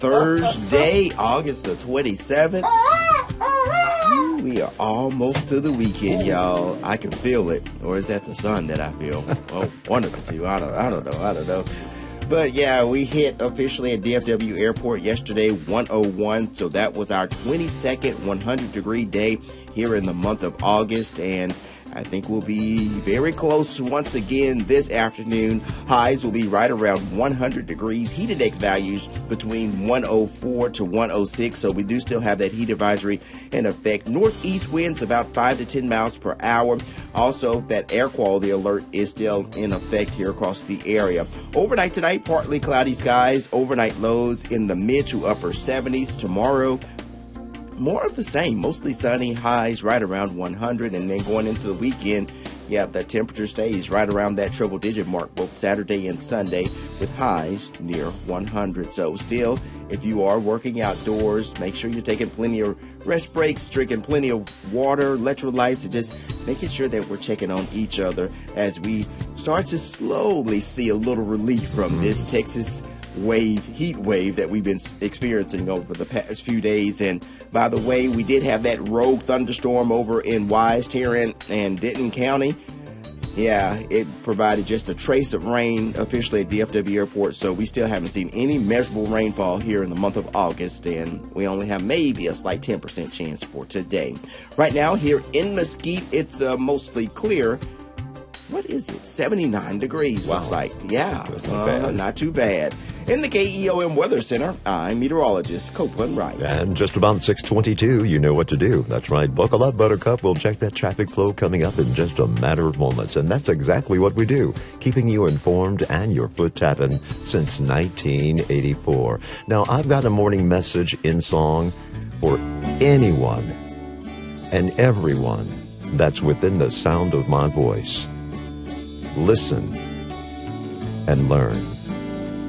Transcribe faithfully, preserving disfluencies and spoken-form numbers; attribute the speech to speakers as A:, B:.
A: Thursday, August the twenty-seventh. Ooh, we are almost to the weekend, y'all. I can feel it. Or is that the sun that I feel? Oh, one of the two. I don't, I don't know. I don't know. But yeah, we hit officially at D F W Airport yesterday, one oh one. So that was our twenty-second one hundred degree day here in the month of August. And I think we'll be very close once again this afternoon. Highs will be right around one hundred degrees. Heat index values between one oh four to one oh six. So we do still have that heat advisory in effect. Northeast winds about five to ten miles per hour. Also, that air quality alert is still in effect here across the area. Overnight tonight, partly cloudy skies. Overnight lows in the mid to upper seventies. Tomorrow, more of the same, mostly sunny, highs right around one hundred, and then going into the weekend, yeah, the temperature stays right around that triple digit mark both Saturday and Sunday with highs near one hundred. So still, if you are working outdoors, make sure you're taking plenty of rest breaks, drinking plenty of water, electrolytes, and just making sure that we're checking on each other as we start to slowly see a little relief from this Texas wave, heat wave that we've been experiencing over the past few days. And by the way, we did have that rogue thunderstorm over in Wise, Tarrant, and Denton County. Yeah, it provided just a trace of rain officially at D F W Airport, so we still haven't seen any measurable rainfall here in the month of August, and we only have maybe a slight ten percent chance for today. Right now, here in Mesquite, it's uh, mostly clear. What is it? seventy-nine degrees,
B: wow.
A: Looks like. Yeah,
B: That's
A: not,
B: not,
A: uh,
B: bad.
A: not too bad. In the K E O M Weather Center, I'm meteorologist Copeland Wright.
B: And just about six twenty-two, you know what to do. That's right. Buckle up, Buttercup. We'll check that traffic flow coming up in just a matter of moments. And that's exactly what we do, keeping you informed and your foot tapping since nineteen eighty-four. Now, I've got a morning message in song for anyone and everyone that's within the sound of my voice. Listen and learn.